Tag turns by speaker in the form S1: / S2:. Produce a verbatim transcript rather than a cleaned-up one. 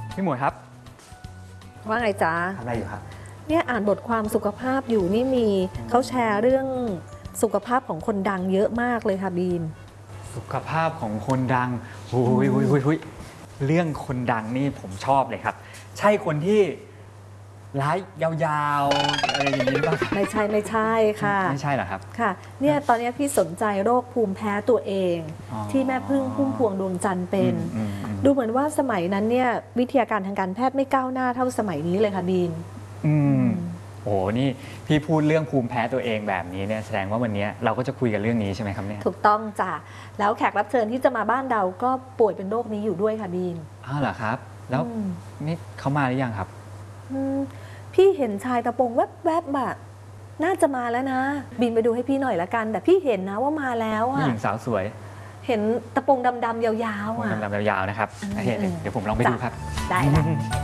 S1: พี่หมวยครับ
S2: ว่าไงจ๊ะ
S1: ทำอะไรอยู่ครับ
S2: เนี่ยอ่านบทความสุขภาพอยู่นี่มีเขาแชร์เรื่องสุขภาพของคนดังเยอะมากเลยค่ะบีม
S1: สุขภาพของคนดังหุยหุยหุยหุยเรื่องคนดังนี่ผมชอบเลยครับใช่คนที่ไลฟ์ยาวๆอะไรอย่างนี้หรือเปล่า
S2: ไม่ใช่ไม่ใช่ค่ะ
S1: ไม่ใช่เหรอครับ
S2: ค่ะเนี่ยตอนนี้พี่สนใจโรคภูมิแพ้ตัวเองที่แม่พึ่งพุ่มพวงดวงจันทร์เป็นดูเหมือนว่าสมัยนั้นเนี่ยวิทยาการทางการแพทย์ไม่ก้าวหน้าเท่าสมัยนี้เลยค่ะบีม
S1: อืมโอ้นี่พี่พูดเรื่องภูมิแพ้ตัวเองแบบนี้เนี่ยแสดงว่าวันนี้เราก็จะคุยกันเรื่องนี้ใช่ไหมครับเนี่ย
S2: ถูกต้องจ้ะแล้วแขกรับเชิญที่จะมาบ้านเราก็ป่วยเป็นโรคนี้อยู่ด้วยค่ะบีม
S1: อ้าวเหรอครับแล้วนี่เขามาหรือยังครับ
S2: พี่เห็นชายตะโปงแวบๆแบบน่าจะมาแล้วนะบินไปดูให้พี่หน่อยละกันแต่พี่เห็นนะว่ามาแล้วอะ
S1: ผู้หญิงสาวสวย
S2: เห็นตะโปงดำๆยาวๆอะ
S1: ดำๆยาวๆนะครับเดี๋ยวผมลองไปดูครับ
S2: ได้